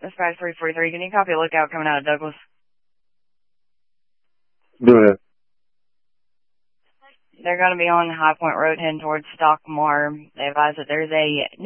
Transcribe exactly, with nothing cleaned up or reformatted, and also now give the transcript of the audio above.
Dispatch three forty-three, can you copy a lookout coming out of Douglas? Go ahead. They're going to be on High Point Road heading towards Stockmar. They advise that there's a